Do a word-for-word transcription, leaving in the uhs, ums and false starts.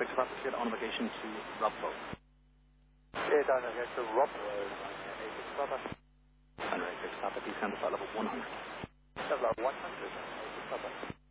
Victor Papa, get on vacation to Rubbo. Yeah, don't know, that's the Rob Road, eight six Papa. Sunrise Victor Papa, descend to flight level one hundred. Level one hundred, eight six Papa.